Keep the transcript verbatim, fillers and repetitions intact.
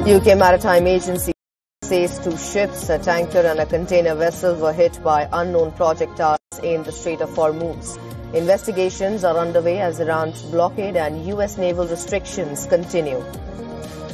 U K Maritime Agency says two ships, a tanker and a container vessel were hit by unknown projectiles in the Strait of Hormuz. Investigations are underway as Iran's blockade and U S naval restrictions continue.